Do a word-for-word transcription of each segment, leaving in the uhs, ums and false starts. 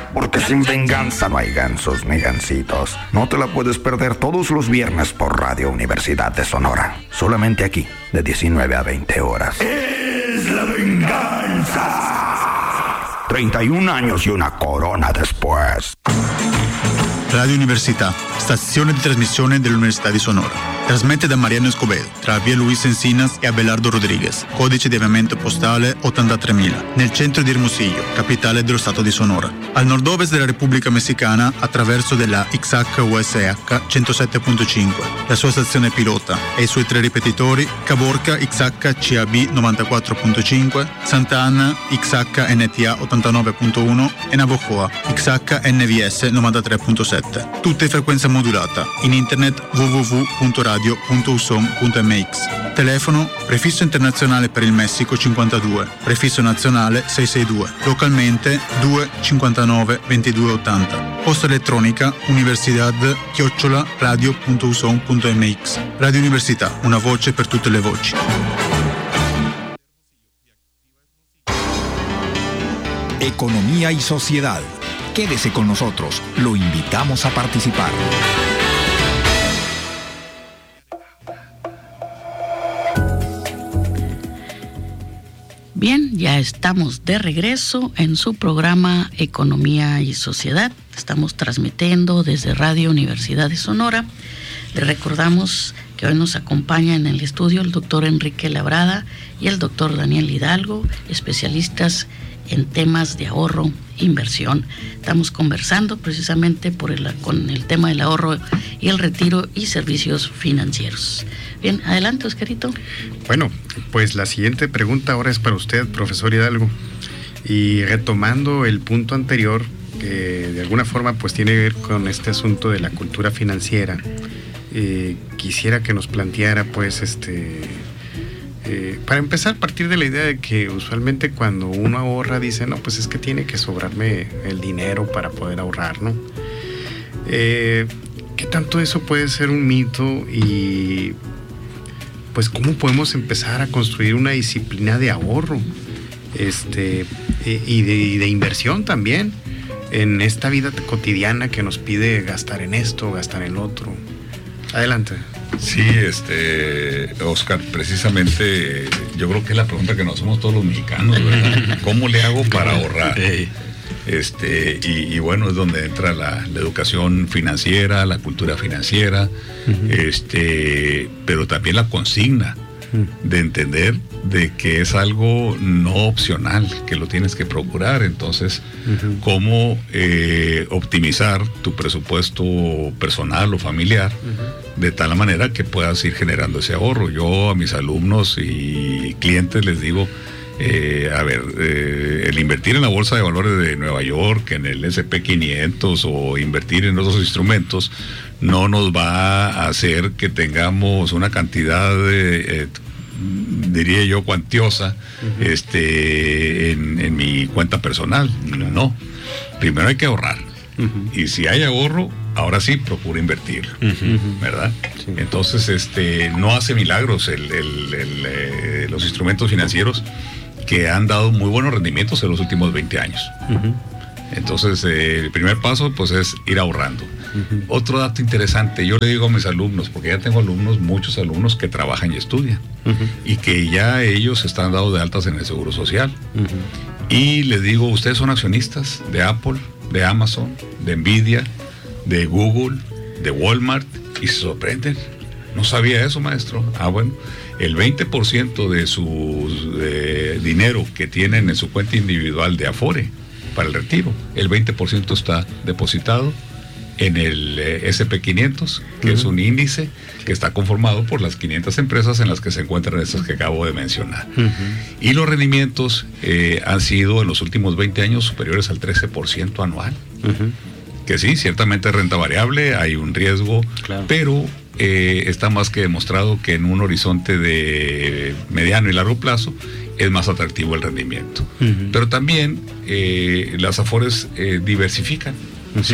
porque sin venganza no hay gansos ni gansitos. No te la puedes perder todos los viernes por Radio Universidad de Sonora. Solamente aquí, de diecinueve a veinte horas. ¡Es la venganza! treinta y un años y una corona después. Radio Università, stazione di trasmissione dell'Università di Sonora. Trasmette da Mariano Escobedo, tra via Luis Encinas e Abelardo Rodriguez, codice di avviamento postale ottantatremila, nel centro di Hermosillo, capitale dello Stato di Sonora. Al nord-ovest della Repubblica Messicana, attraverso della X H U S H centosette virgola cinque, la sua stazione pilota e i suoi tre ripetitori, Caborca X H C A B novantaquattro virgola cinque, Santa Ana X H N T A ottantanove virgola uno e Navojoa X H N V S novantatré virgola sette. Tutte in frequenza modulata. In internet w w w punto radio punto usom punto m x. Telefono prefisso internazionale per il Messico cinquantadue, prefisso nazionale seicentosesantadue, localmente due cinquantanove ventidue ottanta. Posta elettronica universidad chiocciola radio punto usom punto m x. Radio Università, una voce per tutte le voci. Economía y sociedad. Quédese con nosotros, lo invitamos a participar. Bien, ya estamos de regreso en su programa Economía y Sociedad. Estamos transmitiendo desde Radio Universidad de Sonora. Le recordamos que hoy nos acompaña en el estudio el doctor Enrique Labrada y el doctor Daniel Hidalgo, especialistas en temas de ahorro, inversión. Estamos conversando precisamente por el, con el tema del ahorro y el retiro y servicios financieros. Bien, adelante, Oscarito. Bueno, pues la siguiente pregunta ahora es para usted, profesor Hidalgo. Y retomando el punto anterior, que de alguna forma pues tiene que ver con este asunto de la cultura financiera, eh, quisiera que nos planteara pues este... Eh, para empezar, a partir de la idea de que usualmente cuando uno ahorra dice, no, pues es que tiene que sobrarme el dinero para poder ahorrar, ¿no? Eh, ¿Qué tanto eso puede ser un mito? Y pues cómo podemos empezar a construir una disciplina de ahorro este, eh, y, de, y de inversión también en esta vida cotidiana que nos pide gastar en esto, gastar en otro. Adelante. Sí, este, Oscar, precisamente yo creo que es la pregunta que nos hacemos todos los mexicanos, ¿verdad? ¿Cómo le hago para ahorrar? Este, y, y bueno, es donde entra la, la educación financiera, la cultura financiera, uh-huh. este, pero también la consigna de entender de que es algo no opcional, que lo tienes que procurar. Entonces, uh-huh. cómo eh, optimizar tu presupuesto personal o familiar uh-huh. de tal manera que puedas ir generando ese ahorro. Yo a mis alumnos y clientes les digo, eh, a ver, eh, el invertir en la bolsa de valores de Nueva York, en el ese and pe quinientos o invertir en otros instrumentos no nos va a hacer que tengamos una cantidad de, eh, diría yo, cuantiosa uh-huh. este, en, en mi cuenta personal. No, primero hay que ahorrar. Uh-huh. Y si hay ahorro, ahora sí procura invertir, uh-huh. ¿verdad? Sí. Entonces, este, no hace milagros el, el, el, eh, los instrumentos financieros que han dado muy buenos rendimientos en los últimos veinte años. Uh-huh. Entonces, eh, el primer paso, pues, es ir ahorrando. Uh-huh. Otro dato interesante, yo le digo a mis alumnos, porque ya tengo alumnos, muchos alumnos que trabajan y estudian, uh-huh. y que ya ellos están dados de altas en el Seguro Social. Uh-huh. Y les digo, ustedes son accionistas de Apple, de Amazon, de Nvidia, de Google, de Walmart, y se sorprenden. No sabía eso, maestro. Ah, bueno, el veinte por ciento de su eh, dinero que tienen en su cuenta individual de Afore para el retiro, el veinte por ciento está depositado en el eh, ese and pe quinientos, que uh-huh. es un índice que está conformado por las quinientas empresas en las que se encuentran estas que acabo de mencionar. Uh-huh. Y los rendimientos eh, han sido en los últimos veinte años superiores al trece por ciento anual. Uh-huh. Que sí, ciertamente es renta variable, hay un riesgo, claro. pero eh, está más que demostrado que en un horizonte de mediano y largo plazo es más atractivo el rendimiento. Uh-huh. Pero también eh, las Afores eh, diversifican, uh-huh. ¿sí?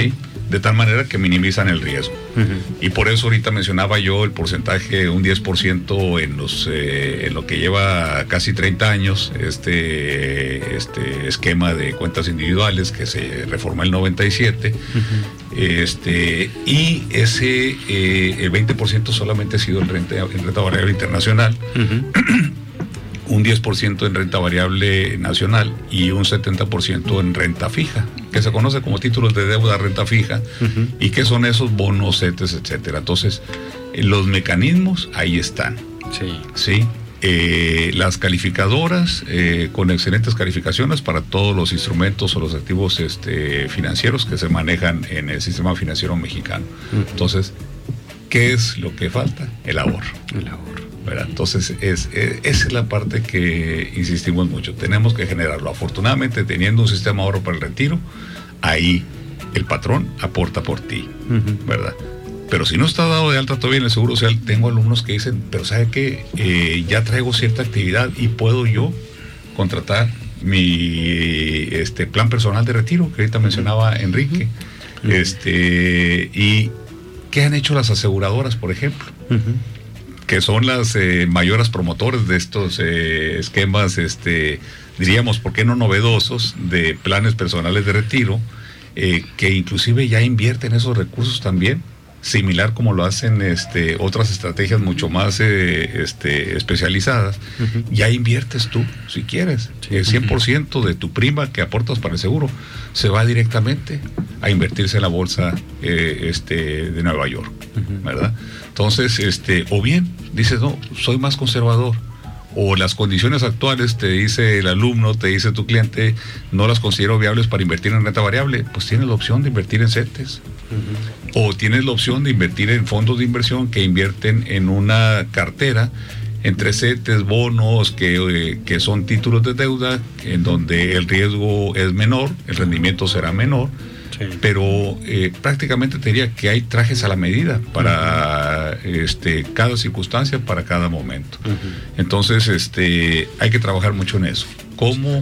de tal manera que minimizan el riesgo. Uh-huh. Y por eso ahorita mencionaba yo el porcentaje, un diez por ciento en, los, eh, en lo que lleva casi treinta años, este, este esquema de cuentas individuales que se reformó en el noventa y siete, uh-huh. este, y ese eh, el veinte por ciento solamente ha sido en renta, en renta variable internacional, uh-huh. un diez por ciento en renta variable nacional y un setenta por ciento en renta fija, que se conoce como títulos de deuda renta fija, uh-huh. y que son esos bonos, CETES, etcétera. Entonces, los mecanismos ahí están. Sí. ¿Sí? Eh, las calificadoras eh, con excelentes calificaciones para todos los instrumentos o los activos este, financieros que se manejan en el sistema financiero mexicano. Uh-huh. Entonces, ¿qué es lo que falta? El ahorro. El ahorro. ¿Verdad? Entonces, es, es, esa es la parte que insistimos mucho. Tenemos que generarlo. Afortunadamente, teniendo un sistema de ahorro para el retiro, ahí el patrón aporta por ti, uh-huh. ¿verdad? Pero si no está dado de alta todavía en el Seguro Social, tengo alumnos que dicen, pero ¿sabe qué? Eh, ya traigo cierta actividad y puedo yo contratar mi este, plan personal de retiro, que ahorita mencionaba Enrique. Uh-huh. Este, y ¿qué han hecho las aseguradoras, por ejemplo? Uh-huh. Que son las eh, mayores promotores de estos eh, esquemas, este, diríamos, ¿por qué no novedosos? De planes personales de retiro, eh, que inclusive ya invierten esos recursos también, similar como lo hacen este, otras estrategias mucho más eh, este, especializadas. Uh-huh. Ya inviertes tú, si quieres. Sí. El cien por ciento de tu prima que aportas para el seguro se va directamente a invertirse en la bolsa eh, este, de Nueva York, uh-huh. ¿verdad? Entonces, este, o bien, dices, no, soy más conservador, o las condiciones actuales, te dice el alumno, te dice tu cliente, no las considero viables para invertir en renta variable, pues tienes la opción de invertir en CETES, uh-huh. o tienes la opción de invertir en fondos de inversión que invierten en una cartera, entre CETES, bonos, que, eh, que son títulos de deuda, en donde el riesgo es menor, el rendimiento será menor, sí. pero eh, prácticamente te diría que hay trajes a la medida para uh-huh. este, cada circunstancia, para cada momento. Uh-huh. Entonces, este, hay que trabajar mucho en eso. Cómo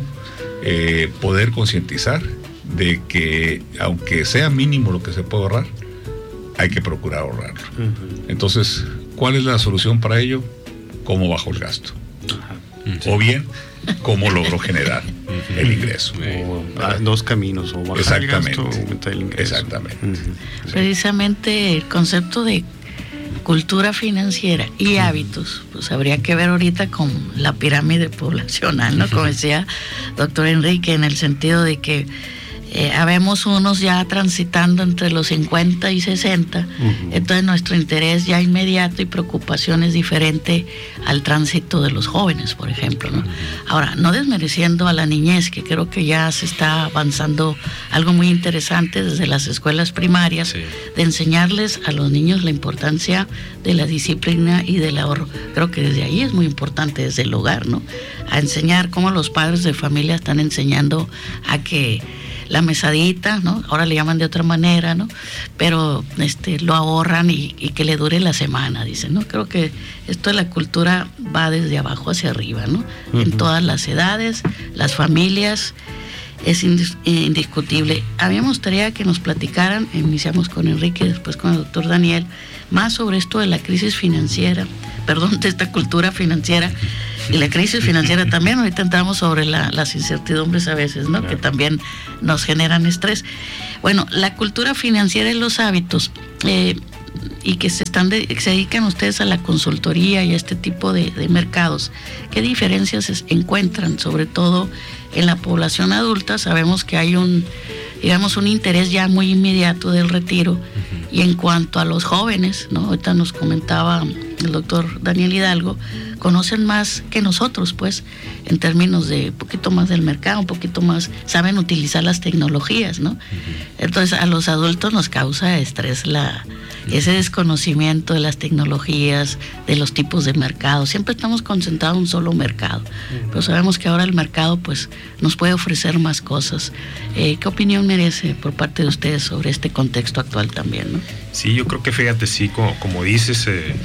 eh, poder concientizar de que, aunque sea mínimo lo que se puede ahorrar, hay que procurar ahorrarlo. Uh-huh. Entonces, ¿cuál es la solución para ello? ¿Cómo bajo el gasto? Uh-huh. Sí. O bien, ¿cómo logro generar uh-huh. el ingreso? O, ah, dos caminos, o bajar Exactamente. el gasto o aumentar el ingreso. Exactamente. Uh-huh. Sí. Precisamente el concepto de cultura financiera y hábitos, pues habría que ver ahorita con la pirámide poblacional, ¿no? Como decía doctor Enrique, en el sentido de que Eh, habemos unos ya transitando entre los cincuenta y sesenta, uh-huh. entonces nuestro interés ya inmediato y preocupación es diferente al tránsito de los jóvenes, por ejemplo, ¿no? Uh-huh. Ahora, no desmereciendo a la niñez, que creo que ya se está avanzando algo muy interesante desde las escuelas primarias, sí. de enseñarles a los niños la importancia de la disciplina y del ahorro. Creo que desde ahí es muy importante, desde el hogar, ¿no? A enseñar cómo los padres de familia están enseñando a que la mesadita, ¿no? Ahora le llaman de otra manera, ¿no? Pero este, lo ahorran y, y que le dure la semana, dicen, ¿no? Creo que esto de la cultura va desde abajo hacia arriba, ¿no? Uh-huh. En todas las edades, las familias, es indis- indiscutible. A mí me gustaría que nos platicaran, iniciamos con Enrique, después con el doctor Daniel, más sobre esto de la crisis financiera, perdón, de esta cultura financiera y la crisis financiera también. Ahorita entramos sobre la, las incertidumbres a veces, ¿no? Claro. Que también nos generan estrés. Bueno, la cultura financiera y los hábitos, eh, y que se están de, se dedican ustedes a la consultoría y a este tipo de, de mercados, ¿qué diferencias se encuentran, sobre todo en la población adulta? Sabemos que hay un, digamos, un interés ya muy inmediato del retiro, uh-huh. y en cuanto a los jóvenes, ¿no? Ahorita nos comentaba el doctor Daniel Hidalgo, conocen más que nosotros, pues, en términos de un poquito más del mercado, un poquito más, saben utilizar las tecnologías, ¿no? Uh-huh. Entonces, a los adultos nos causa estrés la, ese desconocimiento de las tecnologías, de los tipos de mercado. Siempre estamos concentrados en un solo mercado, uh-huh. pero sabemos que ahora el mercado, pues, nos puede ofrecer más cosas. Eh, ¿Qué opinión merece por parte de ustedes sobre este contexto actual también, no? Sí, yo creo que, fíjate, sí, como, como dices, eh,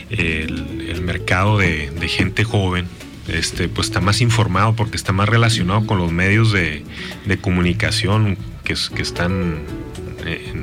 el, el mercado de, de gente joven, este, pues está más informado porque está más relacionado con los medios de, de comunicación que, que están, en,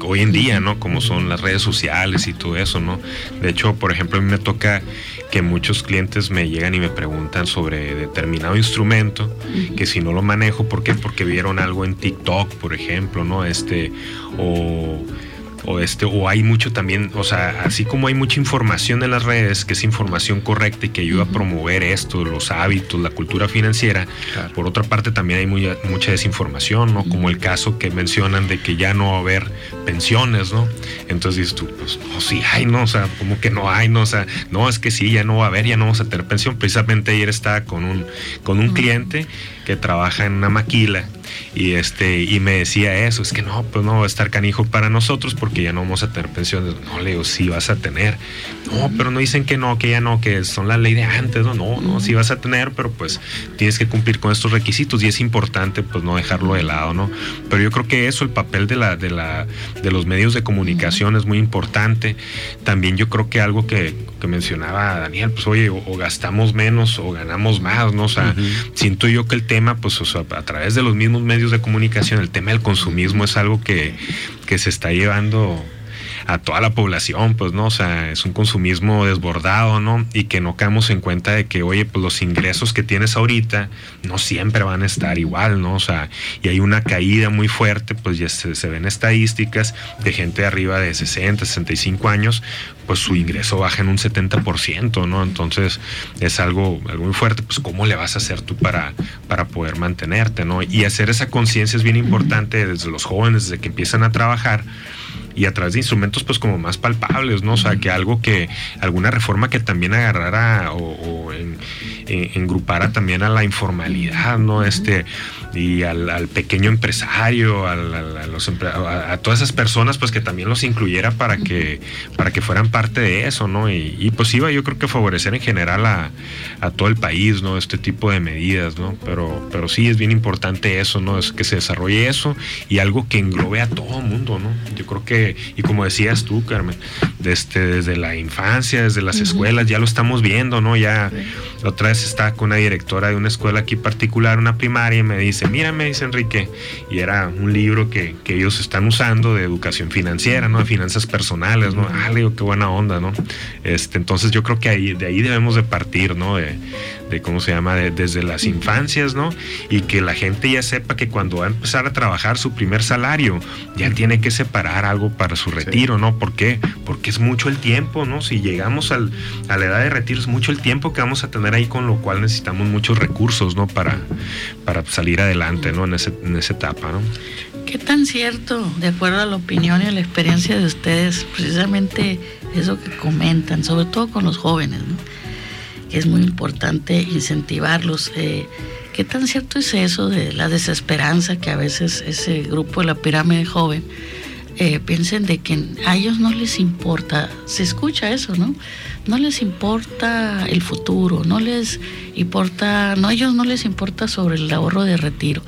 hoy en día, ¿no? Como son las redes sociales y todo eso, ¿no? De hecho, por ejemplo, a mí me toca que muchos clientes me llegan y me preguntan sobre determinado instrumento, que si no lo manejo, ¿por qué? Porque vieron algo en TikTok, por ejemplo, ¿no? Este, o... o este o hay mucho también, o sea, así como hay mucha información en las redes que es información correcta y que ayuda a promover esto, los hábitos, la cultura financiera, claro. Por otra parte también hay muy, mucha desinformación, ¿no? Como el caso que mencionan de que ya no va a haber pensiones, ¿no? Entonces dices tú, pues no, sí hay, ¿no? O sea, como que no hay, ¿no? O sea, no, es que sí, ya no va a haber, ya no vamos a tener pensión. Precisamente ayer estaba con un, con un cliente que trabaja en una maquila y este y me decía eso, es que no, pues no va a estar canijo para nosotros porque ya no vamos a tener pensiones. No, le digo, sí vas a tener. No, pero no dicen que no, que ya no, que son la ley de antes, no, no, no, sí vas a tener, pero pues tienes que cumplir con estos requisitos y es importante pues no dejarlo de lado, ¿no? Pero yo creo que eso, el papel de la, de la, de los medios de comunicación es muy importante. También yo creo que algo que, que mencionaba Daniel, pues oye, o, o gastamos menos o ganamos más, ¿no? O sea, uh-huh. Siento yo que el tema, pues, o sea, a través de los mismos medios de comunicación, el tema del consumismo es algo que, que se está llevando a toda la población, pues, ¿no? O sea, es un consumismo desbordado, ¿no? Y que no caemos en cuenta de que, oye, pues los ingresos que tienes ahorita no siempre van a estar igual, ¿no? O sea, y hay una caída muy fuerte, pues ya se, se ven estadísticas de gente de arriba de sesenta, sesenta y cinco años, pues su ingreso baja en un setenta por ciento, ¿no? Entonces es algo, algo muy fuerte, pues ¿cómo le vas a hacer tú para, para poder mantenerte, ¿no? Y hacer esa conciencia es bien importante desde los jóvenes, desde que empiezan a trabajar, y a través de instrumentos pues como más palpables, ¿no? O sea, que algo que, alguna reforma que también agarrara o, o en, en, engrupara también a la informalidad, ¿no? Este, y al, al pequeño empresario, al, al, a, los, a, a todas esas personas pues que también los incluyera para que, para que fueran parte de eso, ¿no? Y, y pues iba yo creo que favorecer en general a, a todo el país, ¿no? Este tipo de medidas, ¿no? Pero, pero sí es bien importante eso, ¿no? Es que se desarrolle eso y algo que englobe a todo el mundo, ¿no? Yo creo que y como decías tú, Carmen, desde, desde la infancia, desde las uh-huh. escuelas, ya lo estamos viendo, ¿no? Ya sí. La otra vez estaba con una directora de una escuela aquí particular, una primaria, y me dice, mira, me dice Enrique, y era un libro que, que ellos están usando de educación financiera, ¿no? De finanzas personales, ¿no? Ah, le digo, qué buena onda, ¿no? Este, entonces yo creo que ahí, de ahí debemos de partir, ¿no? De, de ¿cómo se llama? De, desde las infancias, ¿no? Y que la gente ya sepa que cuando va a empezar a trabajar su primer salario, ya tiene que separar algo para su retiro, sí. ¿No? ¿Por qué? Porque es mucho el tiempo, ¿no? Si llegamos al, a la edad de retiro, es mucho el tiempo que vamos a tener ahí, con lo cual necesitamos muchos recursos, ¿no? Para, para salir adelante, ¿no? En, ese, en esa etapa, ¿no? ¿Qué tan cierto, de acuerdo a la opinión y a la experiencia de ustedes, precisamente eso que comentan, sobre todo con los jóvenes, ¿no? Que es muy importante incentivarlos. Eh, ¿Qué tan cierto es eso de la desesperanza que a veces ese grupo de la pirámide joven eh, piensen de que a ellos no les importa? Se escucha eso, ¿no? No les importa el futuro, no les importa, no, a ellos no les importa sobre el ahorro de retiro.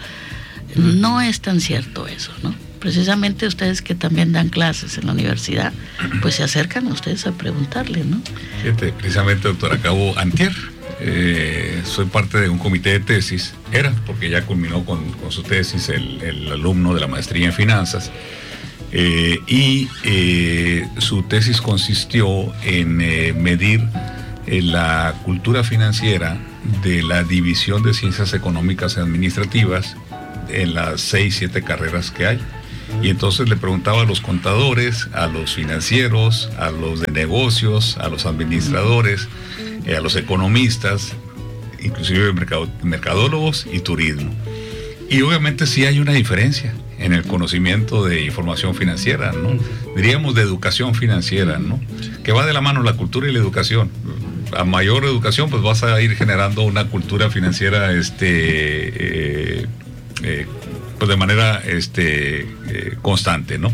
No es tan cierto eso, ¿no? Precisamente ustedes que también dan clases en la universidad, pues se acercan a ustedes a preguntarle, ¿no? Fíjate, precisamente, doctor, acabo antier, eh, soy parte de un comité de tesis, era, porque ya culminó con, con su tesis el, el alumno de la maestría en finanzas, eh, y eh, su tesis consistió en eh, medir eh, la cultura financiera de la división de ciencias económicas y administrativas en las seis, siete carreras que hay. Y entonces le preguntaba a los contadores, a los financieros, a los de negocios, a los administradores, eh, a los economistas, inclusive mercado, mercadólogos y turismo. Y obviamente sí hay una diferencia en el conocimiento de información financiera, ¿no? Diríamos de educación financiera, ¿no? Que va de la mano la cultura y la educación. A mayor educación, pues vas a ir generando una cultura financiera, este... Eh, eh, pues de manera este, eh, constante, ¿no?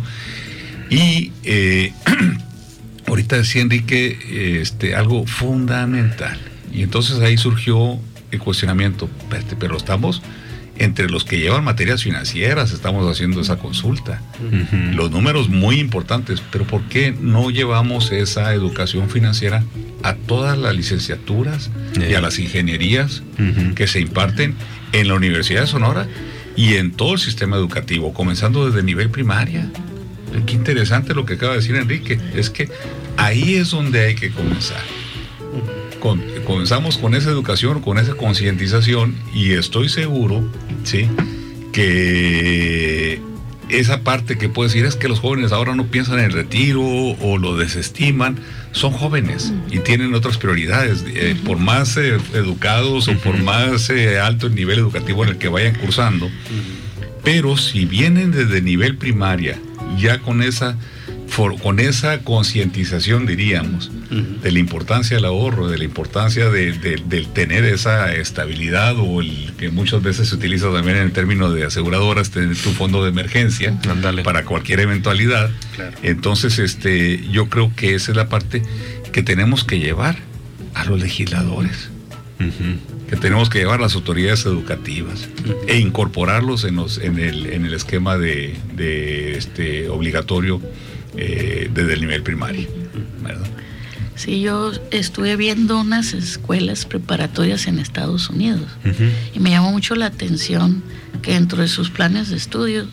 Y eh, ahorita decía Enrique este, algo fundamental, y entonces ahí surgió el cuestionamiento, pero estamos entre los que llevan materias financieras, estamos haciendo esa consulta, uh-huh. Los números muy importantes, pero ¿por qué no llevamos esa educación financiera a todas las licenciaturas uh-huh. y a las ingenierías uh-huh. que se imparten en la Universidad de Sonora y en todo el sistema educativo, comenzando desde nivel primaria? Qué interesante lo que acaba de decir Enrique, es que ahí es donde hay que comenzar. Con, comenzamos con esa educación, con esa concientización, y estoy seguro, ¿sí?, que esa parte que puede decir es que los jóvenes ahora no piensan en el retiro o lo desestiman. Son jóvenes y tienen otras prioridades, eh, por más eh, educados o por más eh, alto el nivel educativo en el que vayan cursando, pero si vienen desde nivel primaria ya con esa for, con esa concientización, diríamos, uh-huh, de la importancia del ahorro, de la importancia de, de, de tener esa estabilidad, o el que muchas veces se utiliza también en el término de aseguradoras, tener tu fondo de emergencia, Andale, para cualquier eventualidad. Claro. Entonces, este, yo creo que esa es la parte que tenemos que llevar a los legisladores. Uh-huh. Que tenemos que llevar a las autoridades educativas, uh-huh, e incorporarlos en, los, en, el, en el esquema de, de este obligatorio eh, desde el nivel primario, ¿verdad? Sí, yo estuve viendo unas escuelas preparatorias en Estados Unidos, uh-huh, y me llamó mucho la atención que dentro de sus planes de estudio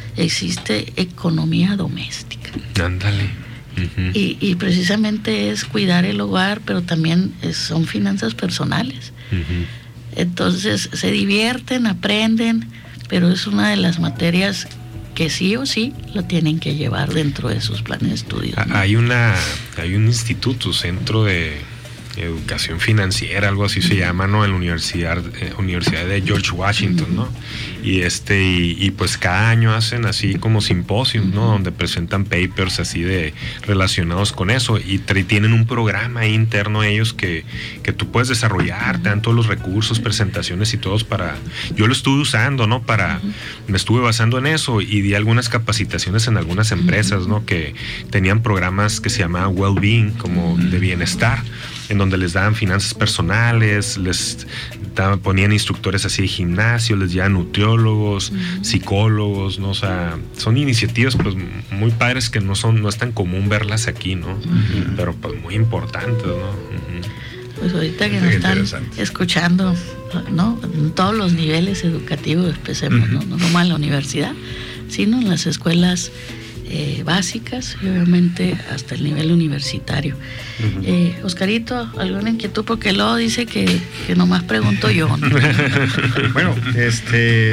existe economía doméstica. Ándale. Uh-huh. Y, y precisamente es cuidar el hogar, pero también es, son finanzas personales. Uh-huh. Entonces se divierten, aprenden, pero es una de las materias que sí o sí lo tienen que llevar dentro de sus planes de estudio, ¿no? Hay una, hay un instituto, centro de educación financiera, algo así se llama, ¿no? En la universidad, eh, universidad de George Washington, ¿no? Y este, y, y pues cada año hacen así como simposios, ¿no? Donde presentan papers así de relacionados con eso, y t- tienen un programa interno ellos que, que tú puedes desarrollar, te dan todos los recursos, presentaciones y todos para, yo lo estuve usando, ¿no? Para, me estuve basando en eso y di algunas capacitaciones en algunas empresas, ¿no? Que tenían programas que se llamaban well-being, como de bienestar, en donde les daban finanzas personales, les daban, ponían instructores así de gimnasio, les llevaban nutriólogos, uh-huh, psicólogos, ¿no? O sea, son iniciativas pues muy padres que no son, no es tan común verlas aquí, ¿no? Uh-huh. Pero pues muy importantes, ¿no? Uh-huh. Pues ahorita que nos están escuchando, ¿no? En todos los niveles educativos, empecemos, uh-huh, ¿no? No nomás en la universidad, sino en las escuelas Eh, básicas y obviamente hasta el nivel universitario. Uh-huh. eh, Oscarito, ¿alguna inquietud? Porque luego dice que, que nomás pregunto yo, ¿no? Bueno, este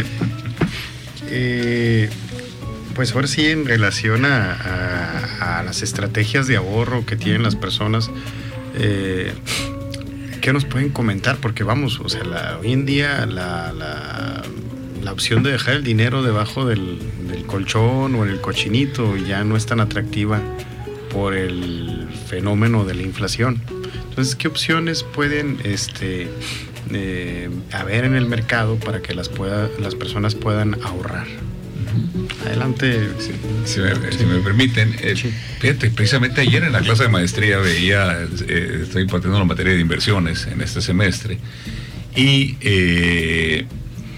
eh, pues ahora sí, en relación a, a, a las estrategias de ahorro que tienen las personas, eh, ¿qué nos pueden comentar? Porque vamos, o sea, la, hoy en día la, la la opción de dejar el dinero debajo del, del colchón o en el cochinito ya no es tan atractiva por el fenómeno de la inflación. Entonces, ¿qué opciones pueden este, eh, haber en el mercado para que las, pueda, las personas puedan ahorrar? Adelante. Si, si, me, si me permiten, eh, fíjate, precisamente ayer en la clase de maestría veía, eh, estoy impartiendo la materia de inversiones en este semestre, y eh,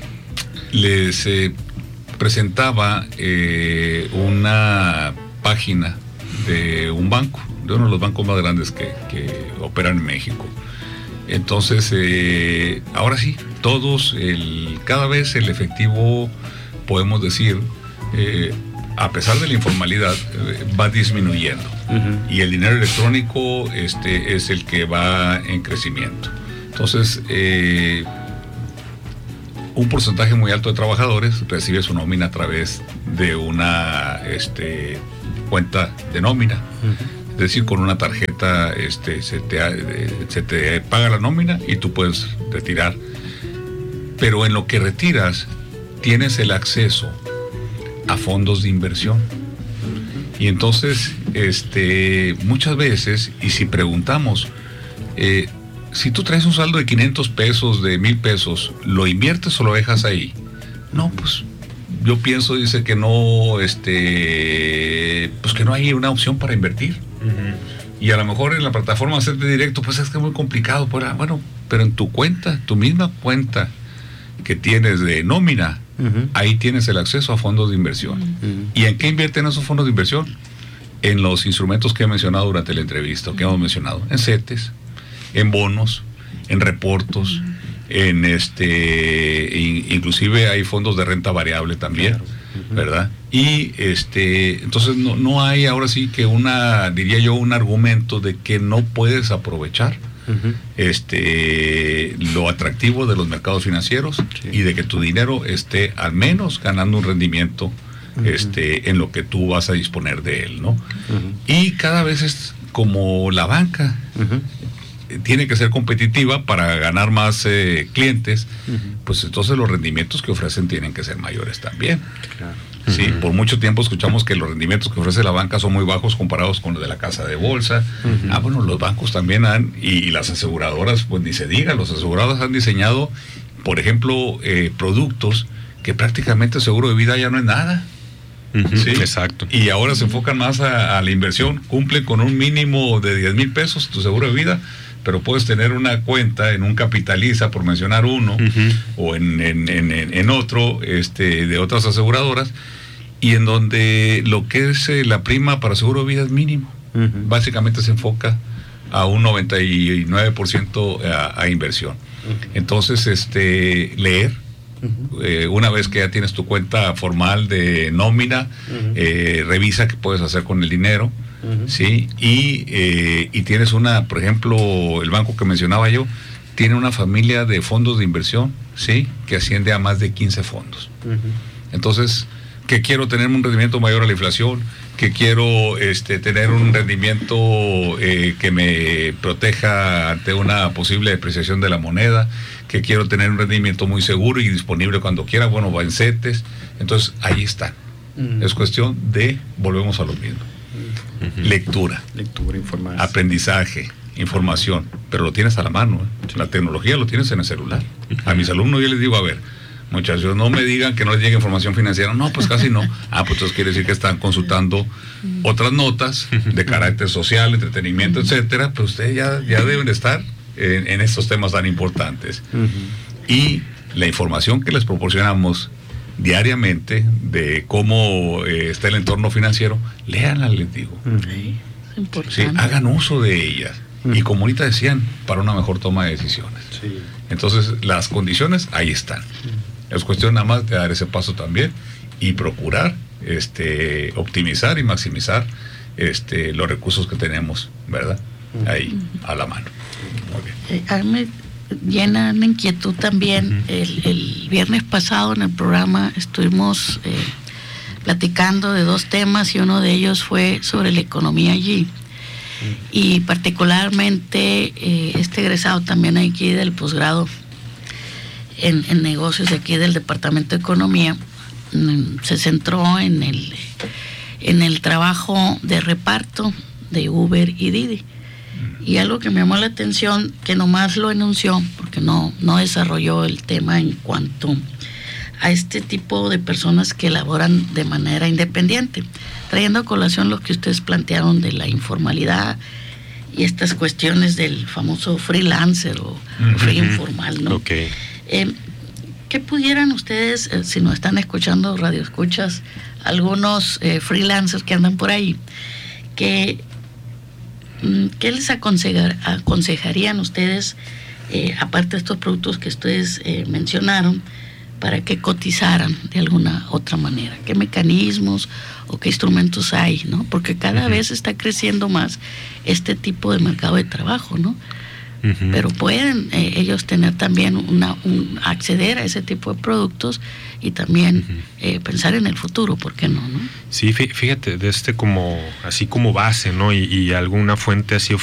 les eh, presentaba eh, una página de un banco, de uno de los bancos más grandes que, que operan en México. Entonces, eh, ahora sí, todos, el, cada vez el efectivo, podemos decir, eh, a pesar de la informalidad, eh, va disminuyendo. Uh-huh. Y el dinero electrónico este, es el que va en crecimiento. Entonces, eh, un porcentaje muy alto de trabajadores recibe su nómina a través de una este, cuenta de nómina. Uh-huh. Es decir, con una tarjeta este, se, te, se te paga la nómina y tú puedes retirar. Pero en lo que retiras, tienes el acceso a fondos de inversión. Uh-huh. Y entonces, este, muchas veces, y si preguntamos, eh, si tú traes un saldo de quinientos pesos, de mil pesos, ¿lo inviertes o lo dejas ahí? No, pues yo pienso, dice que no, este, pues que no hay una opción para invertir. Uh-huh. Y a lo mejor en la plataforma hacerte directo, pues es que es muy complicado. Pues, bueno, pero en tu cuenta, tu misma cuenta que tienes de nómina, uh-huh, ahí tienes el acceso a fondos de inversión. Uh-huh. ¿Y en qué invierten esos fondos de inversión? En los instrumentos que he mencionado durante la entrevista, que hemos mencionado, en CETES, en bonos, en reportos, uh-huh, en este, in, inclusive hay fondos de renta variable también. Claro. uh-huh. ¿verdad? Y este, entonces no, no hay ahora sí que una, diría yo, un argumento de que no puedes aprovechar uh-huh. este, lo atractivo de los mercados financieros sí. y de que tu dinero esté al menos ganando un rendimiento uh-huh. este, en lo que tú vas a disponer de él, ¿no? Uh-huh. Y cada vez es como la banca. Uh-huh. Tiene que ser competitiva para ganar más eh, clientes, uh-huh. pues entonces los rendimientos que ofrecen tienen que ser mayores también. Claro. Sí, uh-huh. por mucho tiempo escuchamos que los rendimientos que ofrece la banca son muy bajos comparados con los de la casa de bolsa. Uh-huh. Ah, bueno, los bancos también han, y, y las aseguradoras, pues ni se diga, los asegurados han diseñado, por ejemplo, eh, productos que prácticamente seguro de vida ya no es nada. Uh-huh. Sí, exacto. Y ahora se enfocan más a, a la inversión, cumplen con un mínimo de diez mil pesos tu seguro de vida, pero puedes tener una cuenta en un Capitaliza, por mencionar uno, uh-huh. o en, en, en, en otro, este, de otras aseguradoras, y en donde lo que es eh, la prima para seguro de vida es mínimo. Uh-huh. Básicamente se enfoca a un noventa y nueve por ciento a, a inversión. Uh-huh. Entonces, este, leer, uh-huh. eh, una vez que ya tienes tu cuenta formal de nómina, uh-huh. eh, revisa qué puedes hacer con el dinero. Uh-huh. Sí, y, eh, y tienes una, por ejemplo, el banco que mencionaba yo, tiene una familia de fondos de inversión, sí, que asciende a más de quince fondos. Uh-huh. Entonces, que quiero tener un rendimiento mayor a la inflación, que quiero este, tener un rendimiento eh, que me proteja ante una posible depreciación de la moneda, que quiero tener un rendimiento muy seguro y disponible cuando quiera, bueno, va en CETES. Entonces, ahí está. Uh-huh. Es cuestión de, volvemos a lo mismo. Uh-huh. Lectura, lectura, información, aprendizaje, información, pero lo tienes a la mano, ¿eh? Sí. La tecnología lo tienes en el celular. Uh-huh. A mis alumnos yo les digo, a ver, muchachos, no me digan que no les llegue información financiera. No, pues casi no. Ah, pues entonces quiere decir que están consultando otras notas de carácter social, entretenimiento, etcétera, pero ustedes ya, ya deben de estar en, en estos temas tan importantes. Uh-huh. Y la información que les proporcionamos diariamente de cómo eh, está el entorno financiero, léanla, les digo. Uh-huh. Sí, hagan uso de ellas. Uh-huh. Y como ahorita decían, para una mejor toma de decisiones. Sí. Entonces, las condiciones ahí están. Uh-huh. Es cuestión nada más de dar ese paso también y procurar este, optimizar y maximizar este, los recursos que tenemos, ¿verdad? Uh-huh. Ahí, a la mano. Muy bien. Eh, a mí me llena una inquietud también. Uh-huh. el, el viernes pasado en el programa estuvimos eh, platicando de dos temas y uno de ellos fue sobre la economía allí. Uh-huh. Y particularmente eh, este egresado también aquí del posgrado en, en negocios de aquí del Departamento de Economía mm, se centró en el, en el trabajo de reparto de Uber y Didi. Y algo que me llamó la atención, que nomás lo enunció, porque no, no desarrolló el tema en cuanto a este tipo de personas que elaboran de manera independiente, trayendo a colación lo que ustedes plantearon de la informalidad y estas cuestiones del famoso freelancer o uh-huh. free informal, ¿no? Okay. Eh, ¿Qué pudieran ustedes, eh, si nos están escuchando, radioescuchas, algunos eh, freelancers que andan por ahí, que ¿qué les aconsejar, aconsejarían ustedes, eh, aparte de estos productos que ustedes eh, mencionaron, para que cotizaran de alguna otra manera? ¿Qué mecanismos o qué instrumentos hay, ¿no? Porque cada uh-huh. vez está creciendo más este tipo de mercado de trabajo, ¿no? Uh-huh. Pero pueden eh, ellos tener también una, un, acceder a ese tipo de productos y también uh-huh. eh, pensar en el futuro, ¿por qué no, no? Sí, fíjate, de este como, así como base, ¿no? Y, y alguna fuente así